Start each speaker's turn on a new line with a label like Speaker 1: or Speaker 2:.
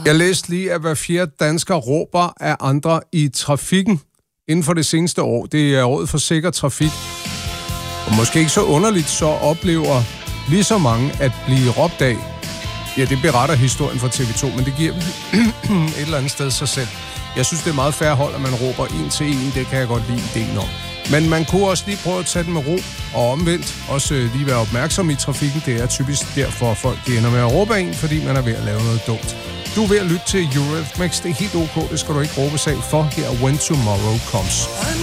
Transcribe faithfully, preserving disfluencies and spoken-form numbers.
Speaker 1: Jeg læste lige, at hver fjerde dansker råber af andre i trafikken inden for det seneste år. Det er Rådet for Sikker Trafik. Og måske ikke så underligt, så oplever lige så mange at blive råbt af. Ja, det beretter historien fra T V to, men det giver et eller andet sted sig selv. Jeg synes, det er meget fair hold, at man råber en til en. Det kan jeg godt lide ideen om. Men man kunne også lige prøve at tage den med ro, og omvendt også lige være opmærksom i trafikken. Det er typisk derfor, folk de ender med at råbe af en, fordi man er ved at lave noget dumt. Du er ved at lytte til Eurythmics. Det er helt ok, det skal du ikke råbe sag for her, When Tomorrow Comes.